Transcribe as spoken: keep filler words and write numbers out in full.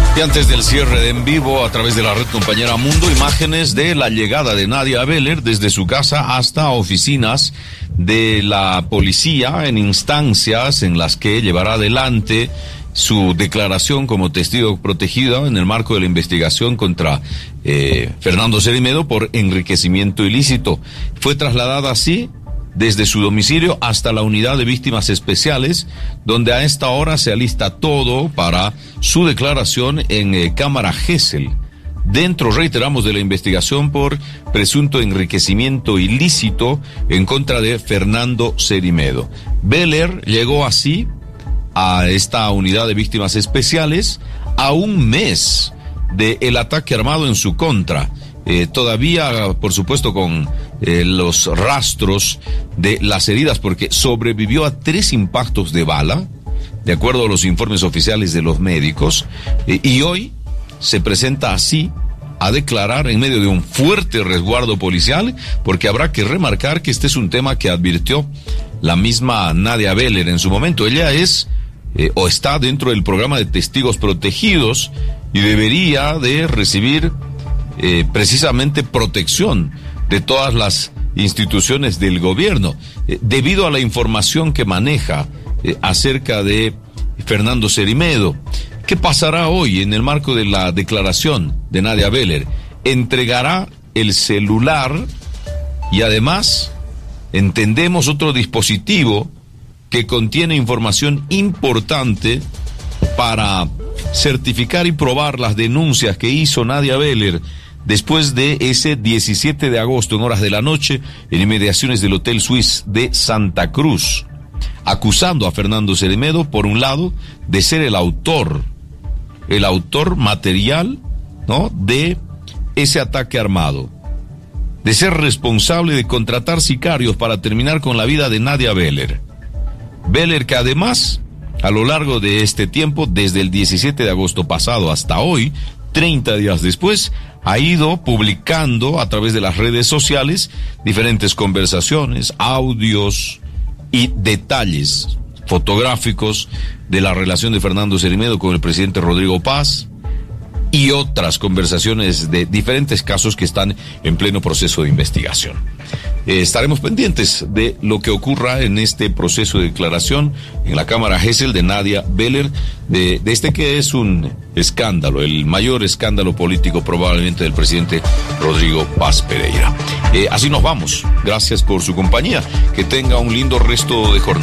Y antes del cierre de En Vivo a través de la red compañera Mundo, imágenes de la llegada de Nadia Beller desde su casa hasta oficinas de la policía en instancias en las que llevará adelante su declaración como testigo protegido en el marco de la investigación contra eh, Fernando Cerimedo por enriquecimiento ilícito. Fue trasladada así desde su domicilio hasta la unidad de víctimas especiales, donde a esta hora se alista todo para su declaración en eh, Cámara Gesell. Dentro, reiteramos, de la investigación por presunto enriquecimiento ilícito en contra de Fernando Cerimedo. Beller llegó así a esta unidad de víctimas especiales a un mes del ataque armado en su contra. Eh, todavía, por supuesto, con eh, los rastros de las heridas, porque sobrevivió a tres impactos de bala, de acuerdo a los informes oficiales de los médicos, eh, y hoy se presenta así a declarar en medio de un fuerte resguardo policial, porque habrá que remarcar que este es un tema que advirtió la misma Nadia Beller en su momento. Ella es eh, o está dentro del programa de testigos protegidos y debería de recibir Eh, precisamente protección de todas las instituciones del gobierno, eh, debido a la información que maneja eh, acerca de Fernando Cerimedo. ¿Qué pasará hoy en el marco de la declaración de Nadia Beller? Entregará el celular y además entendemos otro dispositivo que contiene información importante para certificar y probar las denuncias que hizo Nadia Beller después de ese diecisiete de agosto en horas de la noche en inmediaciones del Hotel Suisse de Santa Cruz, acusando a Fernando Cerimedo, por un lado, de ser el autor, el autor material, ¿no?, de ese ataque armado, de ser responsable de contratar sicarios para terminar con la vida de Nadia Beller. Beller, que además, a lo largo de este tiempo, desde el diecisiete de agosto pasado hasta hoy, treinta días después, ha ido publicando a través de las redes sociales diferentes conversaciones, audios y detalles fotográficos de la relación de Fernando Cerimedo con el presidente Rodrigo Paz y otras conversaciones de diferentes casos que están en pleno proceso de investigación. Eh, estaremos pendientes de lo que ocurra en este proceso de declaración en la Cámara Gesell de Nadia Beller, de, de este que es un escándalo, el mayor escándalo político probablemente del presidente Rodrigo Paz Pereira. Eh, así nos vamos. Gracias por su compañía. Que tenga un lindo resto de jornada.